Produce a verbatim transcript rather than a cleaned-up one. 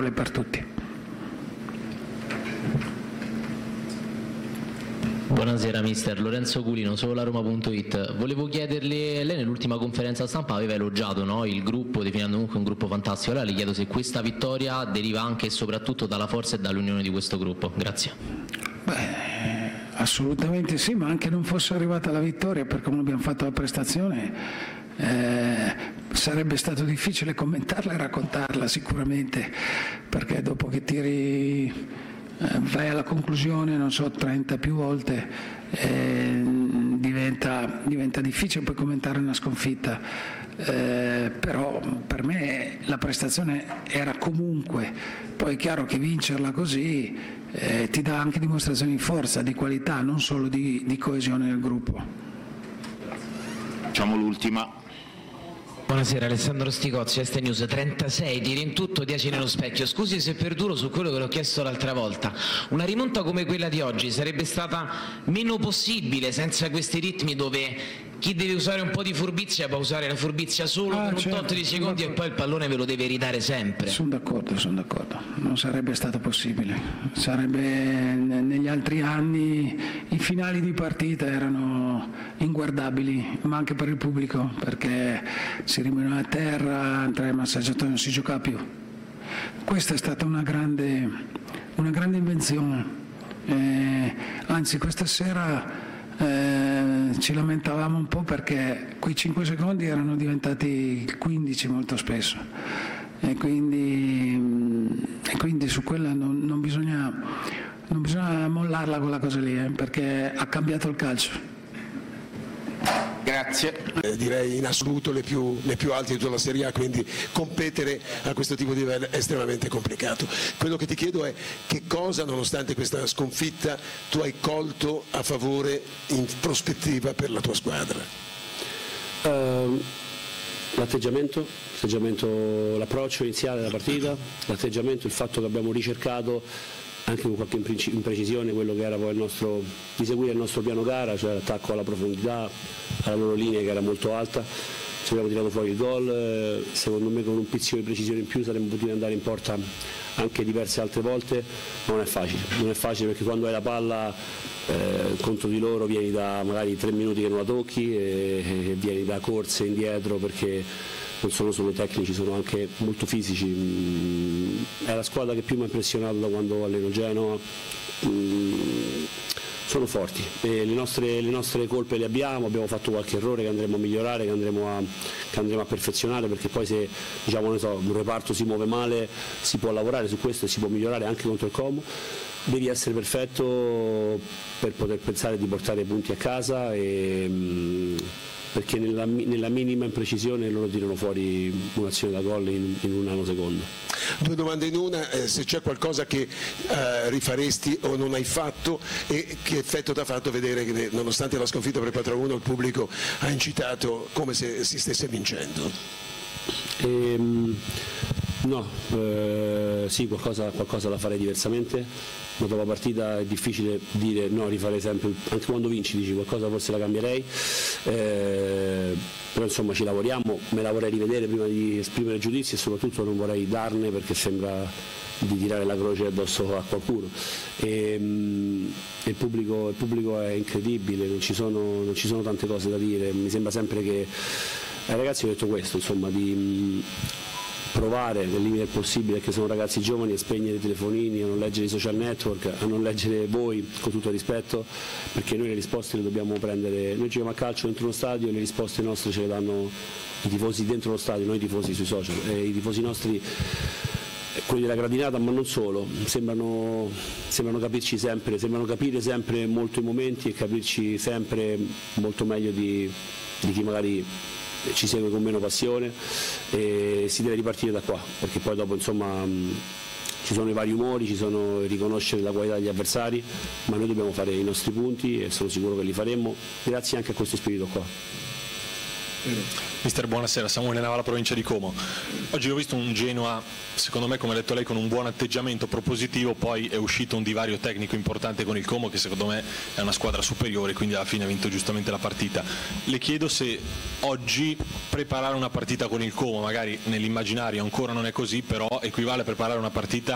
uguale per tutti. Buonasera mister, Lorenzo Culino, solo la Roma punto it. Volevo chiederle, lei nell'ultima conferenza stampa aveva elogiato, no, il gruppo, definendo comunque un gruppo fantastico. Allora le chiedo se questa vittoria deriva anche e soprattutto dalla forza e dall'unione di questo gruppo. Grazie. Beh, assolutamente sì, ma anche non fosse arrivata la vittoria, per come abbiamo fatto la prestazione, eh, sarebbe stato difficile commentarla e raccontarla sicuramente, perché dopo che tiri... vai alla conclusione, non so, trenta più volte, eh, diventa, diventa difficile poi commentare una sconfitta, eh, però per me la prestazione era comunque, poi è chiaro che vincerla così eh, ti dà anche dimostrazioni di forza, di qualità, non solo di, di coesione del gruppo. Facciamo l'ultima. Buonasera, Alessandro Sticozzi, Este News. trentasei tiri in tutto, dieci nello specchio. Scusi se perduro su quello che le ho chiesto l'altra volta. Una rimonta come quella di oggi sarebbe stata meno possibile senza questi ritmi dove chi deve usare un po' di furbizia può usare la furbizia solo Ah, per un certo, tot di secondi e poi il pallone ve lo deve ridare sempre. Sono d'accordo, sono d'accordo. Non sarebbe stato possibile. Sarebbe negli altri anni i finali di partita erano inguardabili, ma anche per il pubblico, perché si rimaneva a terra, tra i massaggiatori non si giocava più. Questa è stata una grande, una grande invenzione. Eh, anzi, questa sera Eh, ci lamentavamo un po' perché quei cinque secondi erano diventati quindici molto spesso e quindi, e quindi su quella non, non, bisogna, non bisogna mollarla quella cosa lì, eh, perché ha cambiato il calcio. Grazie. Eh, direi in assoluto le più, le più alte di tutta la Serie A, quindi competere a questo tipo di livello è estremamente complicato. Quello che ti chiedo è che cosa, nonostante questa sconfitta, tu hai colto a favore in prospettiva per la tua squadra? Uh, l'atteggiamento, l'atteggiamento, l'approccio iniziale della partita, l'atteggiamento, il fatto che abbiamo ricercato anche con qualche imprecisione quello che era poi il nostro, di seguire il nostro piano gara, cioè l'attacco alla profondità, alla loro linea che era molto alta. Ci abbiamo tirato fuori il gol, secondo me con un pizzico di precisione in più saremmo potuti andare in porta anche diverse altre volte, ma non è facile, non è facile perché quando hai la palla eh, contro di loro vieni da magari tre minuti che non la tocchi e, e vieni da corse indietro perché non sono solo tecnici, sono anche molto fisici. È la squadra che più mi ha impressionato da quando alleno Genoa. Sono forti e le nostre, le nostre colpe le abbiamo, abbiamo fatto qualche errore che andremo a migliorare, che andremo a, che andremo a perfezionare, perché poi se diciamo, ne so, un reparto si muove male si può lavorare su questo e si può migliorare anche contro il Como. Devi essere perfetto per poter pensare di portare punti a casa e, perché nella, nella minima imprecisione loro tirano fuori un'azione da gol in, in un nanosecondo. Due domande in una, eh, se c'è qualcosa che eh, rifaresti o non hai fatto e che effetto ti ha fatto vedere che nonostante la sconfitta per quattro a uno il pubblico ha incitato come se si stesse vincendo? Ehm, no, eh, sì, qualcosa, qualcosa la farei diversamente, ma dopo la partita è difficile dire no, rifarei sempre, anche quando vinci dici qualcosa forse la cambierei, eh, però insomma ci lavoriamo, me la vorrei rivedere prima di esprimere giudizi e soprattutto non vorrei darne perché sembra di tirare la croce addosso a qualcuno. E, mh, il, pubblico, il pubblico è incredibile, non ci, sono, non ci sono tante cose da dire, mi sembra sempre che ai ragazzi ho detto questo, insomma, di mh, provare nel limite del possibile, che sono ragazzi giovani, a spegnere i telefonini, a non leggere i social network, a non leggere voi, con tutto il rispetto, perché noi le risposte le dobbiamo prendere, noi giochiamo a calcio dentro uno stadio e le risposte nostre ce le danno i tifosi dentro lo stadio, noi i tifosi sui social, e i tifosi nostri, quelli della gradinata, ma non solo, sembrano, sembrano capirci sempre, sembrano capire sempre molto i momenti e capirci sempre molto meglio di, di chi magari ci segue con meno passione, e si deve ripartire da qua, perché poi dopo insomma ci sono i vari umori, ci sono riconoscere la qualità degli avversari, ma noi dobbiamo fare i nostri punti e sono sicuro che li faremo grazie anche a questo spirito qua. Mister, buonasera, Samuele Nava, la provincia di Como. Oggi ho visto un Genoa, secondo me, come ha detto lei, con un buon atteggiamento propositivo, poi è uscito un divario tecnico importante con il Como, che secondo me è una squadra superiore, quindi alla fine ha vinto giustamente la partita. Le chiedo se oggi preparare una partita con il Como, magari nell'immaginario ancora non è così, però equivale a preparare una partita